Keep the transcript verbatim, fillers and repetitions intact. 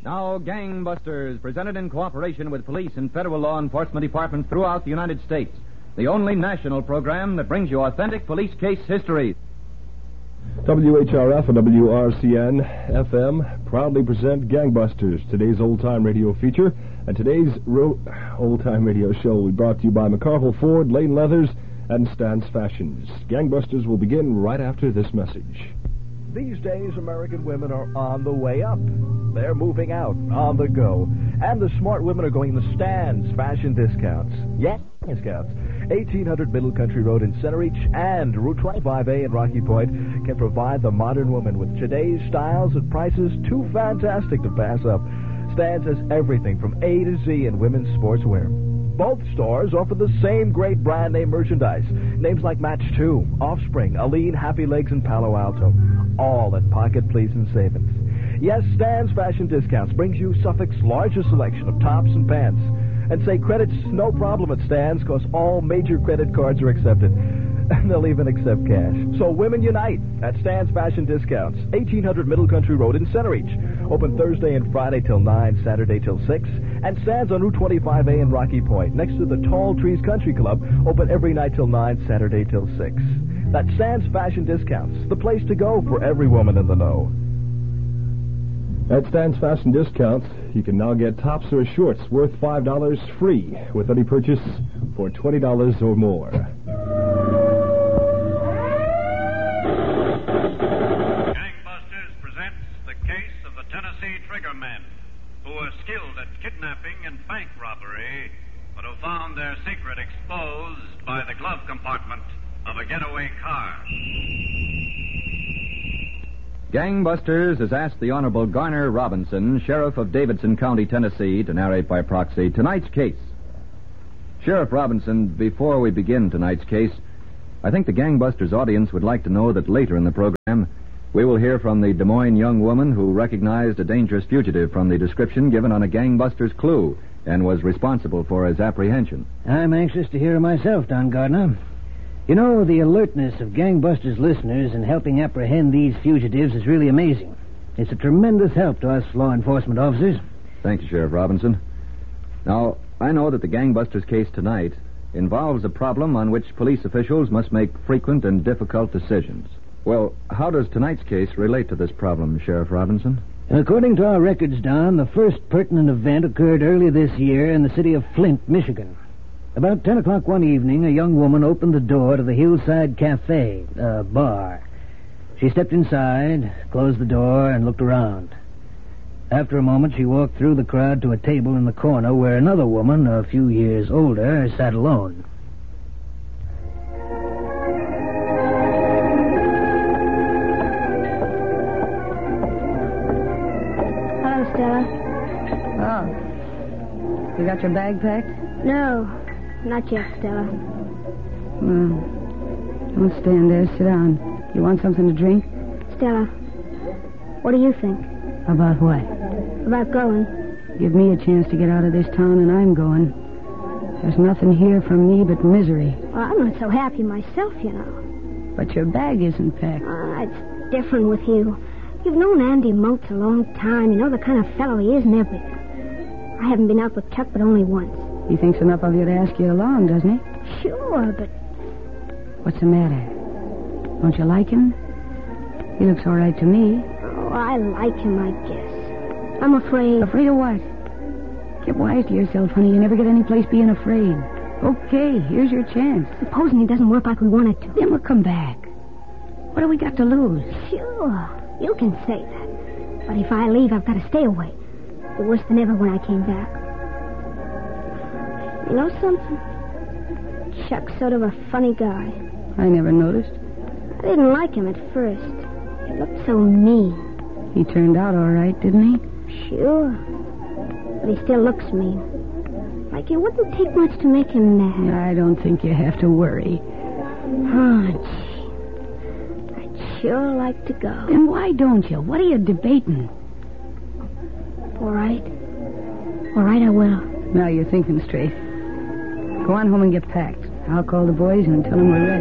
Now, Gangbusters, presented in cooperation with police and federal law enforcement departments throughout the United States. The only national program that brings you authentic police case history. W H R F and W R C N F M proudly present Gangbusters, today's old-time radio feature. And today's ro- old-time radio show will be brought to you by McCarville Ford, Lane Leathers, and Stan's Fashions. Gangbusters will begin right after this message. These days, American women are on the way up. They're moving out, on the go. And the smart women are going to Stan's Fashion Discounts. Yes, discounts. eighteen hundred Middle Country Road in Center Reach and Route twenty-five A in Rocky Point can provide the modern woman with today's styles at prices too fantastic to pass up. Stan's has everything from A to Z in women's sportswear. Both stores offer the same great brand name merchandise. Names like Match two, Offspring, Aline, Happy Legs, and Palo Alto. All at pocket-pleasing savings. Yes, Stan's Fashion Discounts brings you Suffolk's largest selection of tops and pants. And say credit's no problem at Stan's because all major credit cards are accepted. And they'll even accept cash. So women unite at Stan's Fashion Discounts, eighteen hundred Middle Country Road in Center Reach. Open Thursday and Friday till nine, Saturday till six. And Stan's on Route twenty-five A in Rocky Point, next to the Tall Trees Country Club, open every night till nine, Saturday till six. That's Stan's Fashion Discounts, the place to go for every woman in the know. At Stan's Fashion Discounts, you can now get tops or shorts worth five dollars free with any purchase for twenty dollars or more. Gangbusters presents the case of the Tennessee Trigger Men, who were skilled at kidnapping and bank robbery, but who found their secret exposed by the glove compartment of a getaway car. Gangbusters has asked the Honorable Garner Robinson, Sheriff of Davidson County, Tennessee, to narrate by proxy tonight's case. Sheriff Robinson, before we begin tonight's case, I think the Gangbusters audience would like to know that later in the program, we will hear from the Des Moines young woman who recognized a dangerous fugitive from the description given on a Gangbusters clue and was responsible for his apprehension. I'm anxious to hear myself, Don Gardner. You know, the alertness of Gangbusters listeners in helping apprehend these fugitives is really amazing. It's a tremendous help to us law enforcement officers. Thank you, Sheriff Robinson. Now, I know that the Gangbusters case tonight involves a problem on which police officials must make frequent and difficult decisions. Well, how does tonight's case relate to this problem, Sheriff Robinson? According to our records, Don, the first pertinent event occurred early this year in the city of Flint, Michigan. About ten o'clock one evening, a young woman opened the door to the Hillside Cafe, a bar. She stepped inside, closed the door, and looked around. After a moment, she walked through the crowd to a table in the corner where another woman, a few years older, sat alone. Hello, Stella. Oh. You got your bag packed? No. Not yet, Stella. Well, don't stand there. Sit down. You want something to drink? Stella, what do you think? About what? About going. Give me a chance to get out of this town, and I'm going. There's nothing here for me but misery. Well, I'm not so happy myself, you know. But your bag isn't packed. Uh, it's different with you. You've known Andy Motes a long time. You know the kind of fellow he is and everything. I haven't been out with Chuck but only once. He thinks enough of you to ask you along, doesn't he? Sure, but... What's the matter? Don't you like him? He looks all right to me. Oh, I like him, I guess. I'm afraid... Afraid of what? Get wise to yourself, honey. You never get any place being afraid. Okay, here's your chance. Supposing he doesn't work like we want it to. Then we'll come back. What do we got to lose? Sure, you can say that. But if I leave, I've got to stay away. It was worse than ever when I came back. You know something? Chuck's sort of a funny guy. I never noticed. I didn't like him at first. He looked so mean. He turned out all right, didn't he? Sure. But he still looks mean. Like it wouldn't take much to make him mad. I don't think you have to worry. Oh, gee. I'd sure like to go. Then why don't you? What are you debating? All right. All right, I will. Now you're thinking straight. Go on home and get packed. I'll call the boys and tell them we're ready.